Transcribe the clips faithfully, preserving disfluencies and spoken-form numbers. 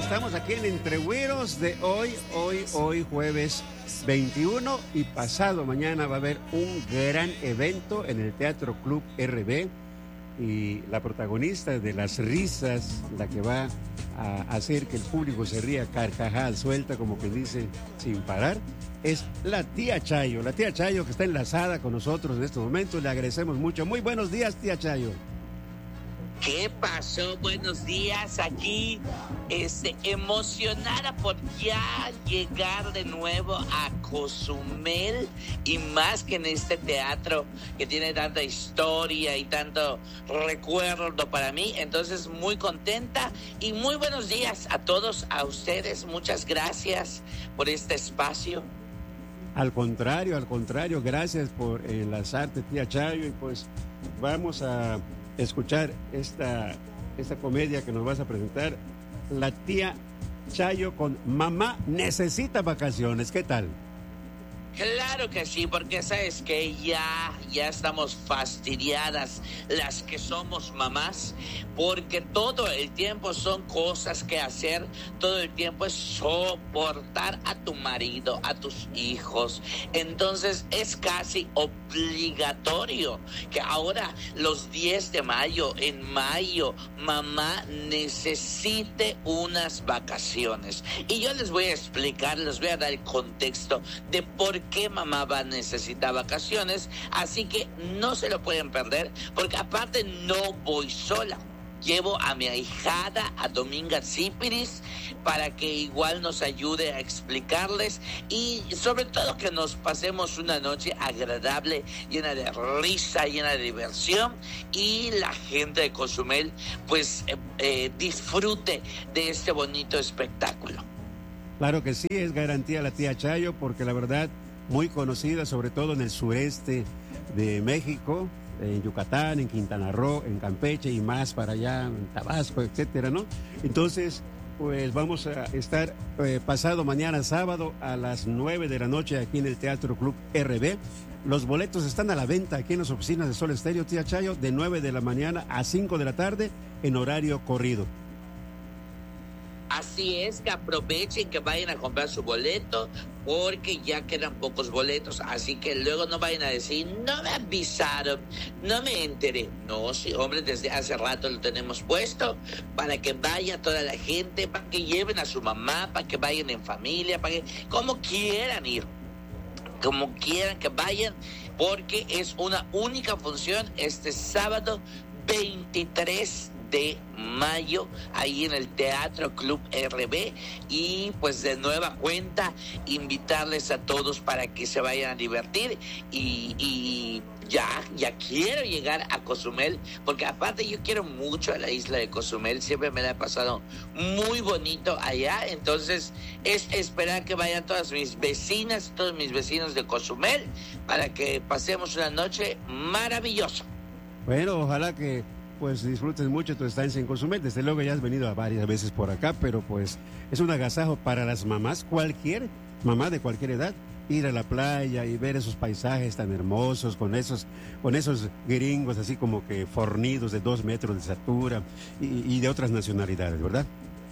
estamos aquí en Entre Güeros de hoy, hoy, hoy jueves veintiuno, y pasado mañana va a haber un gran evento en el Teatro Club R B, y la protagonista de las risas, la que va a hacer que el público se ría carcajada suelta, como que dice, sin parar, es la tía Chayo, la tía Chayo que está enlazada con nosotros en estos momentos. Le agradecemos mucho. Muy buenos días, tía Chayo. ¿Qué pasó? Buenos días, aquí este, emocionada por ya llegar de nuevo a Cozumel, y más que en este teatro que tiene tanta historia y tanto recuerdo para mí. Entonces, muy contenta y muy buenos días a todos, a ustedes. Muchas gracias por este espacio. Al contrario, al contrario, gracias por enlazarte, tía Chayo, y pues vamos a escuchar esta, esta comedia que nos vas a presentar, la tía Chayo con Mamá Necesita Vacaciones. ¿Qué tal? Claro que sí, porque sabes que ya, ya estamos fastidiadas las que somos mamás, porque todo el tiempo son cosas que hacer, todo el tiempo es soportar a tu marido, a tus hijos. Entonces es casi obligatorio que ahora los diez de mayo, en mayo, mamá necesite unas vacaciones. Y yo les voy a explicar, les voy a dar el contexto de por qué mamá va a necesitar vacaciones, así que no se lo pueden perder, porque aparte no voy sola. Llevo a mi ahijada, a Dominga Zipiris, para que igual nos ayude a explicarles, y sobre todo que nos pasemos una noche agradable, llena de risa, llena de diversión, y la gente de Cozumel pues eh, eh, disfrute de este bonito espectáculo. Claro que sí, es garantía la tía Chayo, porque la verdad, muy conocida, sobre todo en el sureste de México, en Yucatán, en Quintana Roo, en Campeche y más para allá, en Tabasco, etcétera, ¿no? Entonces, pues vamos a estar eh, pasado mañana sábado a las nueve de la noche aquí en el Teatro Club R B. Los boletos están a la venta aquí en las oficinas de Sol Estéreo, tía Chayo, de nueve de la mañana a cinco de la tarde en horario corrido. Así es, que aprovechen, que vayan a comprar su boleto, porque ya quedan pocos boletos, así que luego no vayan a decir, no me avisaron, no me enteré. No, sí, hombre, desde hace rato lo tenemos puesto, para que vaya toda la gente, para que lleven a su mamá, para que vayan en familia, para que, como quieran ir, como quieran que vayan, porque es una única función este sábado veintitrés de mayo, ahí en el Teatro Club R B, y pues de nueva cuenta invitarles a todos para que se vayan a divertir, y, y ya, ya quiero llegar a Cozumel, porque aparte yo quiero mucho a la isla de Cozumel, siempre me la he pasado muy bonito allá. Entonces es esperar que vayan todas mis vecinas, todos mis vecinos de Cozumel, para que pasemos una noche maravillosa. Bueno, ojalá que pues disfrutes mucho tu estancia en Cozumel. Desde luego ya has venido a varias veces por acá, pero pues es un agasajo para las mamás, cualquier mamá de cualquier edad, ir a la playa y ver esos paisajes tan hermosos, con esos, con esos gringos así como que fornidos de dos metros de estatura, y, y de otras nacionalidades, ¿verdad?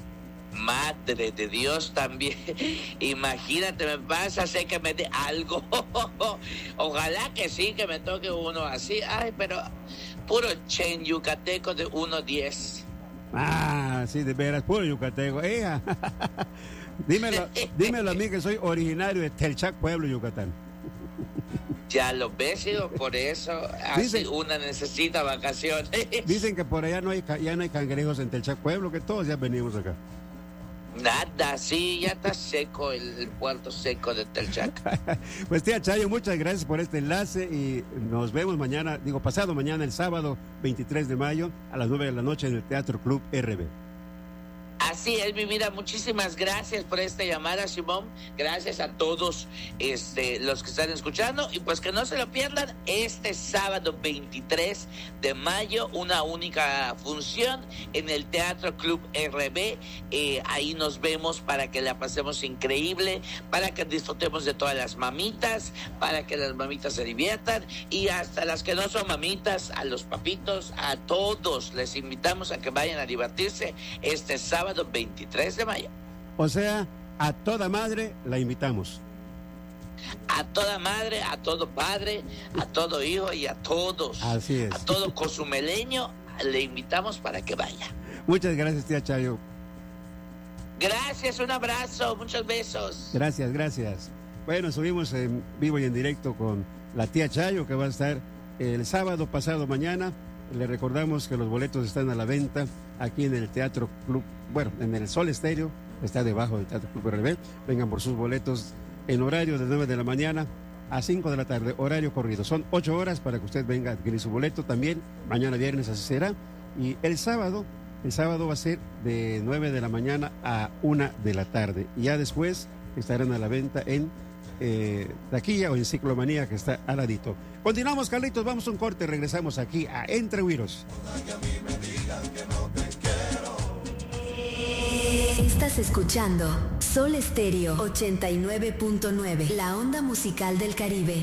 Madre de Dios, también. Imagínate, me vas a hacer que me dé algo. Ojalá que sí, que me toque uno así. Ay, pero puro chen yucateco de uno diez. Ah, sí, de veras, puro yucateco. Ea. dímelo, dímelo a mí, que soy originario de Telchac, Pueblo, Yucatán. Ya lo ves, hijo, por eso así dicen, una necesita vacaciones. Dicen que por allá no hay, ya no hay cangrejos en Telchac, Pueblo, que todos ya venimos acá. Nada, sí, ya está seco el, el puerto seco de Telchac. Pues tía Chayo, muchas gracias por este enlace, y nos vemos mañana, digo pasado mañana, el sábado veintitrés de mayo a las nueve de la noche en el Teatro Club R B. Así es, mi vida. Muchísimas gracias por esta llamada, Simón. Gracias a todos este, los que están escuchando. Y pues que no se lo pierdan este sábado veintitrés de mayo, una única función en el Teatro Club R B. Eh, ahí nos vemos para que la pasemos increíble, para que disfrutemos de todas las mamitas, para que las mamitas se diviertan, y hasta las que no son mamitas, a los papitos, a todos les invitamos a que vayan a divertirse este sábado sábado veintitrés de mayo. O sea, a toda madre la invitamos. A toda madre, a todo padre, a todo hijo y a todos. Así es. A todo cozumeleño le invitamos para que vaya. Muchas gracias, tía Chayo. Gracias, un abrazo, muchos besos. Gracias, gracias. Bueno, subimos en vivo y en directo con la tía Chayo, que va a estar el sábado pasado mañana. Le recordamos que los boletos están a la venta aquí en el Teatro Club, bueno, en el Sol Estéreo, está debajo del Teatro Club R B. Vengan por sus boletos en horario de nueve de la mañana a cinco de la tarde, horario corrido. Son ocho horas para que usted venga a adquirir su boleto también. Mañana viernes así será. Y el sábado, el sábado va a ser de nueve de la mañana a una de la tarde. Y ya después estarán a la venta en eh, taquilla o en Ciclomanía, que está al ladito. Continuamos, Carlitos, vamos a un corte, regresamos aquí a Entre Güiros. Estás escuchando Sol Estéreo ochenta y nueve punto nueve, la onda musical del Caribe.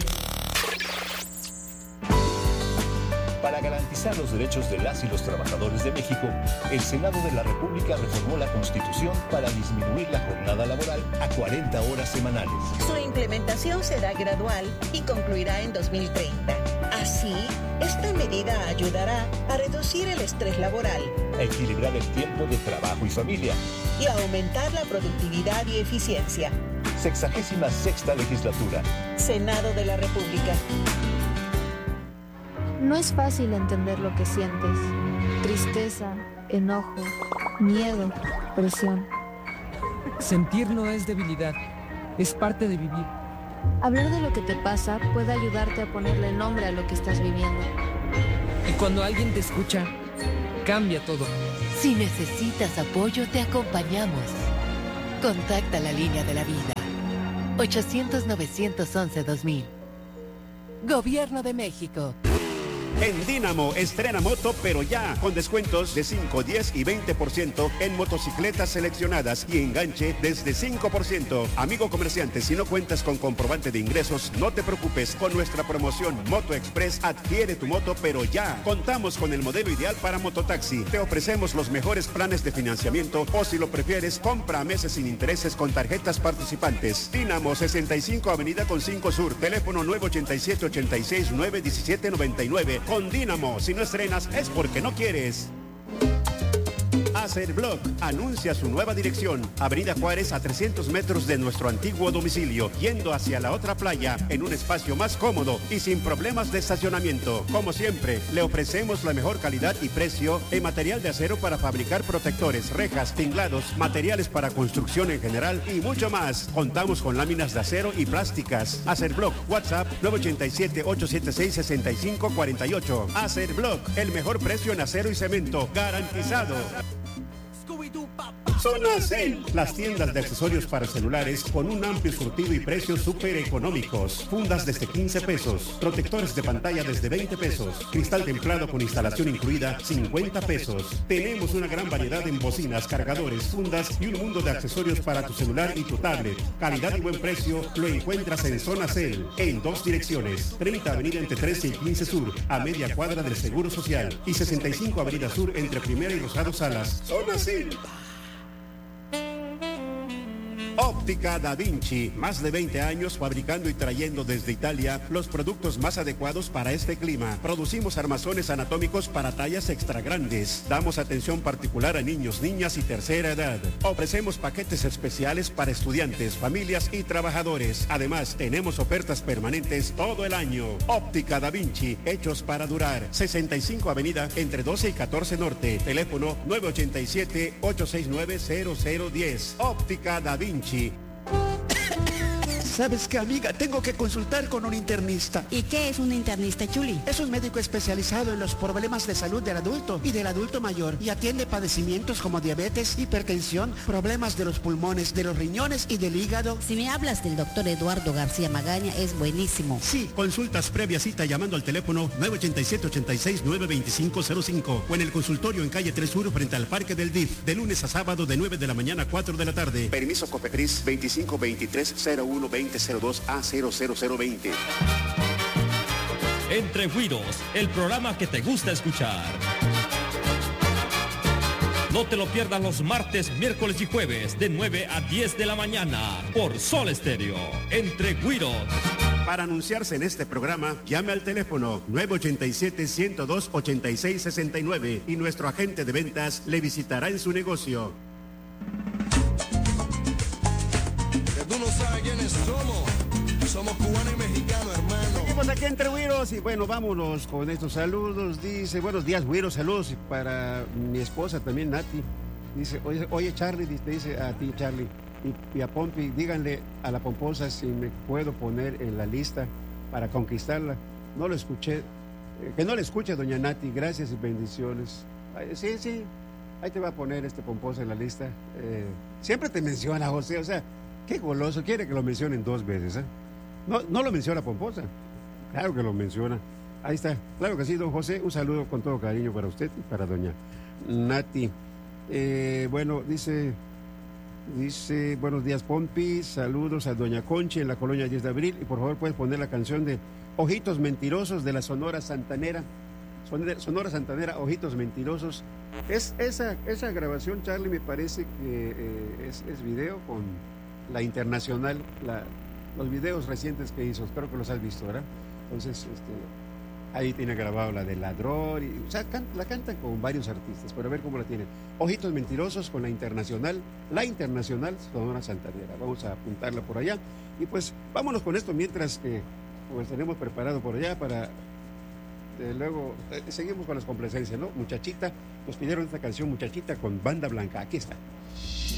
Para garantizar los derechos de las y los trabajadores de México, el Senado de la República reformó la Constitución para disminuir la jornada laboral a cuarenta horas semanales. Su implementación será gradual y concluirá en dos mil treinta. Así, esta medida ayudará a reducir el estrés laboral, a equilibrar el tiempo de trabajo y familia y a aumentar la productividad y eficiencia. Sexagésima sexta legislatura. Senado de la República. No es fácil entender lo que sientes. Tristeza, enojo, miedo, presión. Sentir no es debilidad, es parte de vivir. Hablar de lo que te pasa puede ayudarte a ponerle nombre a lo que estás viviendo. Y cuando alguien te escucha, cambia todo. Si necesitas apoyo, te acompañamos. Contacta la línea de la vida. ochocientos, novecientos once, dos mil. Gobierno de México. En Dínamo estrena moto, pero ya, con descuentos de cinco, diez y veinte por ciento en motocicletas seleccionadas y enganche desde cinco por ciento. Amigo comerciante, si no cuentas con comprobante de ingresos, no te preocupes. Con nuestra promoción Moto Express, adquiere tu moto, pero ya. Contamos con el modelo ideal para mototaxi. Te ofrecemos los mejores planes de financiamiento o, si lo prefieres, compra a meses sin intereses con tarjetas participantes. Dínamo, sesenta y cinco Avenida con cinco Sur, teléfono nueve ocho siete, ocho seis, nueve uno siete, nueve nueve. Con Dínamo, si no estrenas es porque no quieres. Acerblock anuncia su nueva dirección, Avenida Juárez, a trescientos metros de nuestro antiguo domicilio, yendo hacia la otra playa en un espacio más cómodo y sin problemas de estacionamiento. Como siempre, le ofrecemos la mejor calidad y precio en material de acero para fabricar protectores, rejas, tinglados, materiales para construcción en general y mucho más. Contamos con láminas de acero y plásticas. Acerblock, WhatsApp nueve ocho siete, ocho siete seis, seis cinco cuatro ocho. Acerblock, el mejor precio en acero y cemento, garantizado. Zona Cel, las tiendas de accesorios para celulares con un amplio surtido y precios súper económicos. Fundas desde quince pesos, protectores de pantalla desde veinte pesos, cristal templado con instalación incluida cincuenta pesos. Tenemos una gran variedad en bocinas, cargadores, fundas y un mundo de accesorios para tu celular y tu tablet. Calidad y buen precio lo encuentras en Zona Cel, en dos direcciones. treinta Avenida entre trece y quince Sur, a media cuadra del Seguro Social, y sesenta y cinco Avenida Sur entre Primera y Rosado Salas. Zona Cel. Óptica Da Vinci, más de veinte años fabricando y trayendo desde Italia los productos más adecuados para este clima. Producimos armazones anatómicos para tallas extra grandes. Damos atención particular a niños, niñas y tercera edad. Ofrecemos paquetes especiales para estudiantes, familias y trabajadores. Además, tenemos ofertas permanentes todo el año. Óptica Da Vinci, hechos para durar. sesenta y cinco Avenida entre doce y catorce Norte. Teléfono nueve ocho siete, ocho seis nueve, cero cero uno cero. Óptica Da Vinci. ¿Sabes qué, amiga? Tengo que consultar con un internista. ¿Y qué es un internista, Chuli? Es un médico especializado en los problemas de salud del adulto y del adulto mayor y atiende padecimientos como diabetes, hipertensión, problemas de los pulmones, de los riñones y del hígado. Si me hablas del doctor Eduardo García Magaña, es buenísimo. Sí, consultas previa cita llamando al teléfono nueve ocho siete, ocho seis, nueve dos cinco cero cinco o en el consultorio en calle tres Sur frente al Parque del D I F, de lunes a sábado de nueve de la mañana a cuatro de la tarde. Permiso Cofepris veinticinco veintitrés cero uno veinte cero dos A cero cero cero veinte. Entre Güiros, el programa que te gusta escuchar. No te lo pierdas los martes, miércoles y jueves de nueve a diez de la mañana por Sol Estéreo, Entre Güiros. Para anunciarse en este programa, llame al teléfono nueve ocho siete, uno cero dos, ocho seis seis nueve y nuestro agente de ventas le visitará en su negocio. Que tú no sabes quiénes somos. Somos cubanos y mexicanos, hermano. Seguimos aquí Entre Güiros y bueno, vámonos con estos saludos. Dice, buenos días, Güiros, saludos. Y para mi esposa también, Nati. Dice, oye, oye Charlie, dice, dice a ti, Charlie. Y, y a Pompi, díganle a la pomposa si me puedo poner en la lista para conquistarla. No lo escuché. Eh, que no le escuche, doña Nati. Gracias y bendiciones. Ay, sí, sí. Ahí te va a poner este pomposa en la lista. Eh, siempre te menciona, José. O sea, qué goloso. Quiere que lo mencionen dos veces, ¿eh? No, no lo menciona pomposa. Claro que lo menciona. Ahí está. Claro que sí, don José. Un saludo con todo cariño para usted y para doña Nati. Eh, bueno, dice... Dice, buenos días, Pompi, saludos a doña Conchi en la colonia diez de abril y por favor puedes poner la canción de Ojitos Mentirosos de la Sonora Santanera. Sonora Santanera, Ojitos Mentirosos. Es esa, esa grabación, Charlie, me parece que eh, es, es video con la Internacional, la, los videos recientes que hizo, espero que los has visto, ¿verdad? Entonces, este... ahí tiene grabado la de Ladrón, y, o sea, can, la cantan con varios artistas, pero a ver cómo la tienen. Ojitos Mentirosos con la Internacional, la Internacional Sonora Santanera. Vamos a apuntarla por allá. Y pues vámonos con esto mientras que pues tenemos preparado por allá para... Eh, luego eh, seguimos con las complacencias, ¿no? Muchachita, nos pidieron esta canción Muchachita con Banda Blanca. Aquí está.